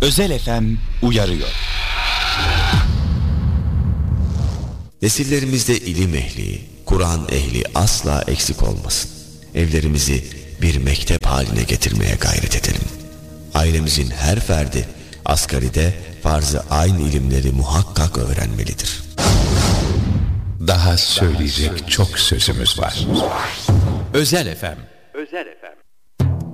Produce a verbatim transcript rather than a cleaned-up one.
Özel F M uyarıyor. Nesillerimizde ilim ehli, Kur'an ehli asla eksik olmasın. Evlerimizi bir mektep haline getirmeye gayret edelim. Ailemizin her ferdi asgaride farz-ı ayn ilimleri muhakkak öğrenmelidir. Daha söyleyecek çok sözümüz var. Özel F M